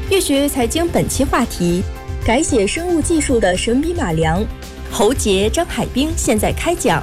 越学越财经本期话题：改写生物技术的神笔马良。侯杰、张海滨现在开讲。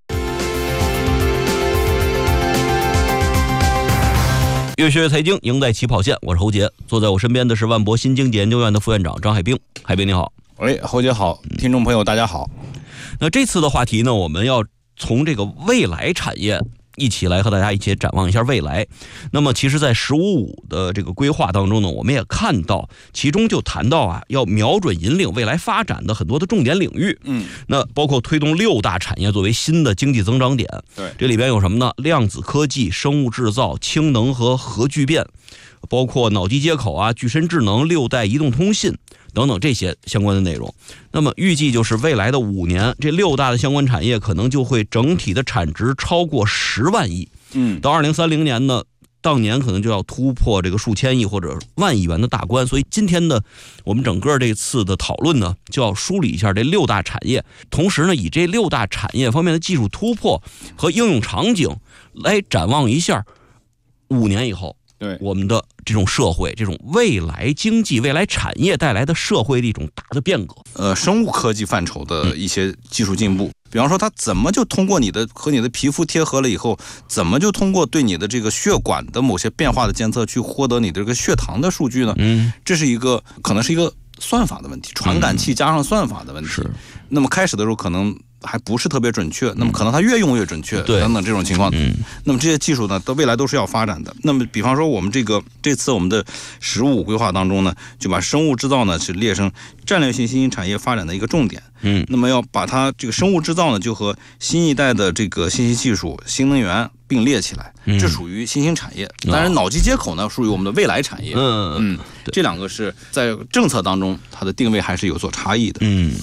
越学越财经，赢在起跑线。我是侯杰，坐在我身边的是万博新经济研究院的副院长张海滨。海滨你好。 侯杰好，听众朋友大家好。 那这次的话题呢，我们要从这个未来产业一起来和大家一起展望一下未来。那么其实在15.5的这个规划当中呢，我们也看到其中就谈到要瞄准引领未来发展的很多的重点领域。那包括推动6大产业作为新的经济增长点。 对， 这里边有什么呢？量子科技、生物制造、氢能和核聚变，包括脑机接口具身智能、6代移动通信等等这些相关的内容。那么预计就是未来的5年，这6大的相关产业可能就会整体的产值超过10万亿。到2030年呢，当年可能就要突破这个数千亿或者万亿元的大关。所以今天呢，我们整个这次的讨论呢，就要梳理一下这6大产业，同时呢，以这6大产业方面的技术突破和应用场景来展望一下5年以后对我们的这种社会，这种未来经济、未来产业带来的社会的一种大的变革。 生物科技范畴的一些技术进步，比方说它怎么就通过和你的皮肤贴合了以后，怎么就通过对你的这个血管的某些变化的监测去获得你的这个血糖的数据呢？这是可能是一个算法的问题，传感器加上算法的问题。那么开始的时候可能还不是特别准确，那么可能它越用越准确，等等这种情况。那么这些技术呢，未来都是要发展的。那么比方说我们这次我们的15.5规划当中呢，就把生物制造呢是列成战略性新兴产业发展的一个重点。那么要把它这个生物制造呢，就和新一代的这个信息技术、新能源并列起来，这属于新兴产业。当然，脑机接口呢属于我们的未来产业。这两个是在政策当中它的定位还是有所差异的。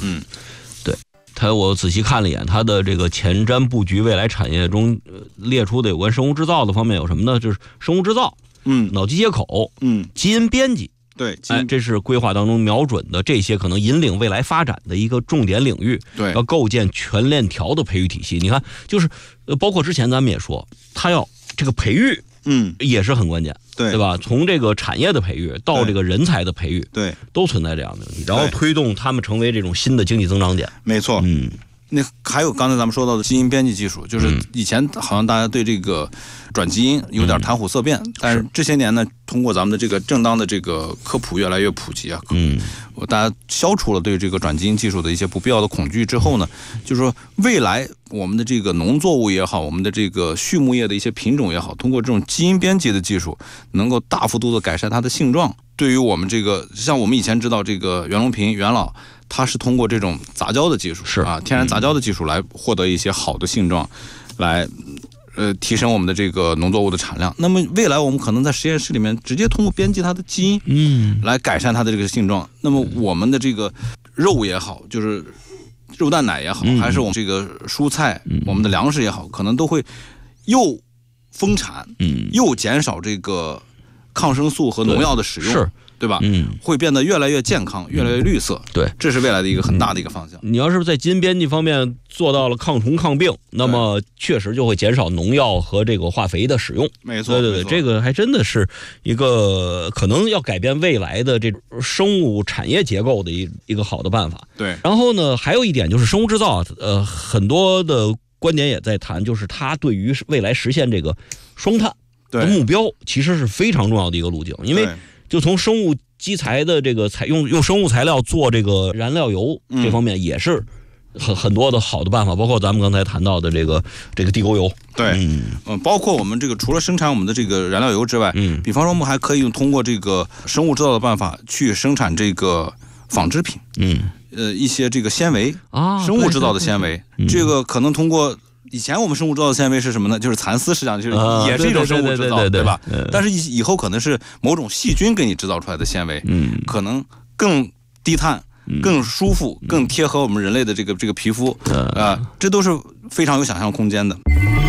我仔细看了一眼它的这个前瞻布局，未来产业中列出的有关生物制造的方面有什么呢？就是生物制造，脑机接口，基因编辑。 对， 这是规划当中瞄准的这些可能引领未来发展的一个重点领域。 对， 要构建全链条的培育体系。你看，就是包括之前咱们也说，它要这个培育，也是很关键，对吧？从这个产业的培育到这个人才的培育， 对， 都存在这样的问题，然后推动他们成为这种新的经济增长点。 没错，那还有刚才咱们说到的基因编辑技术，就是以前好像大家对这个转基因有点谈虎色变，但是这些年呢，通过咱们的这个正当的这个科普越来越普及大家消除了对这个转基因技术的一些不必要的恐惧之后呢，就是说未来我们的这个农作物也好，我们的这个畜牧业的一些品种也好，通过这种基因编辑的技术，能够大幅度的改善它的性状。对于我们这个，像我们以前知道这个袁隆平袁老，他是通过这种杂交的技术，天然杂交的技术来获得一些好的性状，来提升我们的这个农作物的产量。那么未来我们可能在实验室里面直接通过编辑它的基因，来改善它的这个性状。那么我们的这个肉也好，就是肉蛋奶也好，还是我们这个蔬菜，我们的粮食也好，可能都会又丰产，又减少这个抗生素和农药的使用，对吧？会变得越来越健康，越来越绿色。对，这是未来的一个很大的一个方向。 你要是在基因编辑方面做到了抗虫抗病，那么确实就会减少农药和这个化肥的使用。 没错， 对，这个还真的是一个可能要改变未来的这种生物产业结构的一个好的办法。 对， 然后呢，还有一点就是生物制造，很多的观点也在谈，就是它对于未来实现这个双碳的目标，其实是非常重要的一个路径，因为就从生物基材的这个用生物材料做这个燃料油这方面也是很多的好的办法，包括咱们刚才谈到的这个地沟油。 对，包括我们这个除了生产我们的这个燃料油之外，比方说我们还可以通过这个生物制造的办法去生产这个纺织品，一些这个纤维生物制造的纤维，这个可能通过。以前我们生物制造的纤维是什么呢？就是蚕丝，实际上就是也是一种生物制造，对吧？但是以后可能是某种细菌给你制造出来的纤维，可能更低碳、更舒服、更贴合我们人类的这个皮肤，这都是非常有想象空间的。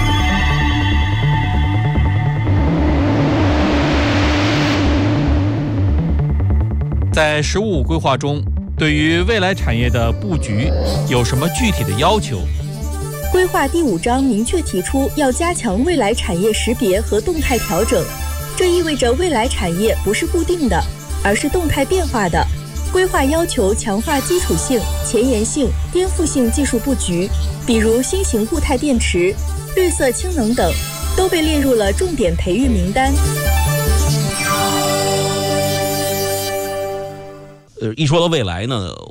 在15规划中，对于未来产业的布局有什么具体的要求？ 规划第5章明确提出要加强未来产业识别和动态调整，这意味着未来产业不是固定的， 而是动态变化的。规划要求强化基础性、前沿性、颠覆性技术布局，比如新型固态电池、绿色氢能等，都被列入了重点培育名单。 一说到未来呢，